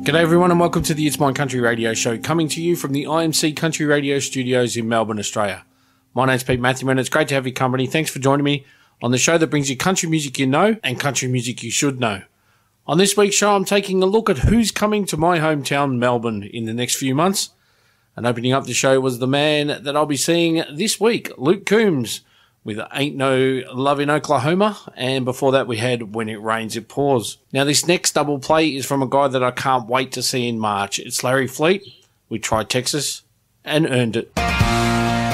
G'day everyone and welcome to the It's Mine Country Radio Show, coming to you from the IMC Country Radio Studios in Melbourne, Australia. My name's Pete Matthewman and it's great to have your company. Thanks for joining me on the show that brings you country music you know and country music you should know. On this week's show, I'm taking a look at who's coming to my hometown, Melbourne, in the next few months. And opening up the show was the man that I'll be seeing this week, Luke Combs, with Ain't No Love in Oklahoma, and before that we had When It Rains It Pours. Now this next double play is from a guy that I can't wait to see in March. It's Larry Fleet with Try Texas and Earned It.